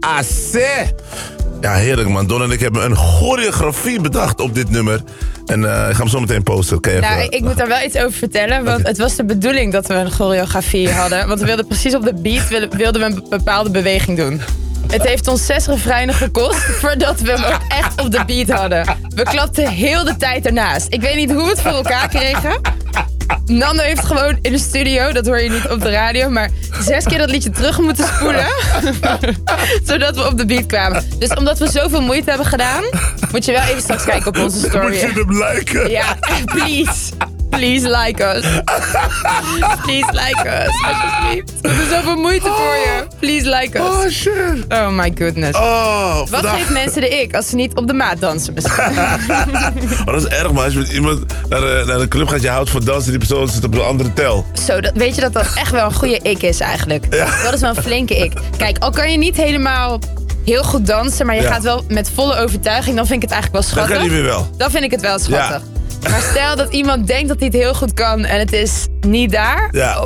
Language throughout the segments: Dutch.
AC. Ja, heerlijk man. Don en ik hebben een choreografie bedacht op dit nummer. En ik ga hem zo meteen posten. Ik moet daar wel iets over vertellen. Want Het was de bedoeling dat we een choreografie hadden. Want we wilden precies op de beat wilden we een bepaalde beweging doen. Het heeft ons 6 refreinen gekost voordat we hem ook echt op de beat hadden. We klapten heel de tijd ernaast. Ik weet niet hoe we het voor elkaar kregen. Nando heeft gewoon in de studio, dat hoor je niet op de radio, maar 6 keer dat liedje terug moeten spoelen. Zodat we op de beat kwamen. Dus omdat we zoveel moeite hebben gedaan, moet je wel even straks kijken op onze story. Moet je hem liken? Ja, please. Please like us. Please like us, alsjeblieft. We hebben zoveel moeite voor je. Please like us. Oh shit. Oh my goodness. Wat geeft mensen de ik als ze niet op de maat dansen misschien? Dat is erg man. Als je met iemand naar de club gaat, je houdt van dansen, die persoon zit op een andere tel. Zo, weet je dat echt wel een goede ik is eigenlijk? Ja. Dat is wel een flinke ik. Kijk, al kan je niet helemaal heel goed dansen, maar je gaat wel met volle overtuiging, dan vind ik het eigenlijk wel schattig. Dan kan je weer wel. Dan vind ik het wel schattig. Ja. Maar stel dat iemand denkt dat hij het heel goed kan en het is niet daar. Ja.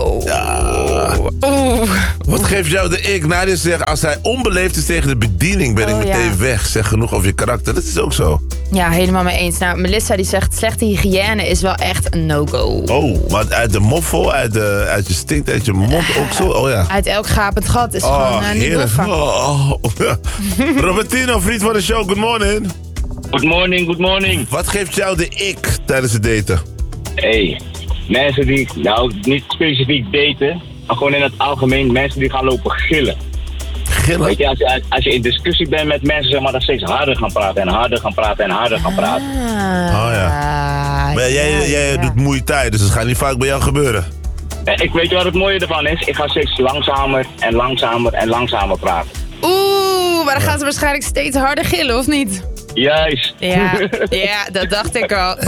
Wat geeft jou de ik? Nadia zegt, als hij onbeleefd is tegen de bediening, ben ik meteen weg. Zeg genoeg over je karakter. Dat is ook zo. Ja, helemaal mee eens. Nou, Melissa die zegt, slechte hygiëne is wel echt een no-go. Oh, maar uit de moffel, uit je stinkt, uit je mond ook zo? Oh ja. Uit elk gapend gat is gewoon niet doorgaan. Robertino, vriend van de show, good morning. Good morning, good morning. Wat geeft jou de ik tijdens het daten? Mensen die, niet specifiek daten, maar gewoon in het algemeen mensen die gaan lopen gillen. Gillen? Weet je, als je in discussie bent met mensen, zeg maar, dan steeds harder gaan praten en harder gaan praten en harder gaan praten. Oh ja. Maar jij doet Muay Thai, dus dat gaat niet vaak bij jou gebeuren. Ik weet je wat het mooie ervan is? Ik ga steeds langzamer en langzamer en langzamer praten. Maar dan gaan ze waarschijnlijk steeds harder gillen, of niet? Juist. Ja, dat dacht ik al.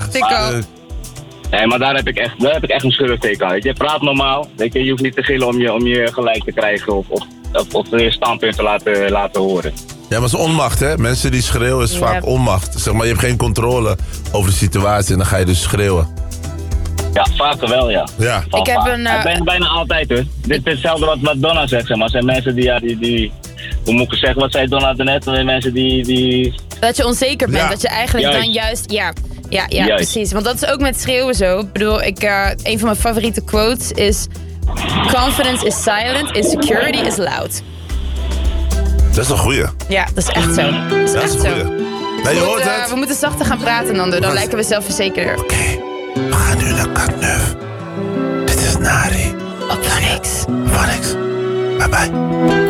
Nee, maar daar heb ik echt een schurfteken aan. Weet je, praat normaal. Weet je hoeft niet te gillen om je gelijk te krijgen of je standpunt te laten horen. Ja, maar het is onmacht, hè? Mensen die schreeuwen is vaak onmacht. Zeg maar, je hebt geen controle over de situatie en dan ga je dus schreeuwen. Ja, vaker wel, ja. Ik heb bijna altijd, hoor. Dit is hetzelfde wat Donna zegt, zeg maar. Er zijn mensen die hoe moet ik zeggen, wat zei Donna net? Er zijn mensen die... Dat je onzeker bent, dat je eigenlijk dan juist... Ja, precies. Want dat is ook met schreeuwen zo. Ik bedoel, een van mijn favoriete quotes is... Confidence is silent, insecurity is loud. Dat is een goeie. Ja, dat is echt zo. Dat is echt zo. Nee, je hoort het. We moeten zachter gaan praten, Nando. Dan lijken we zelfverzekerder. Oké, we gaan nu naar Katneuf. Dit is Nari. Op Phonics. Bye bye.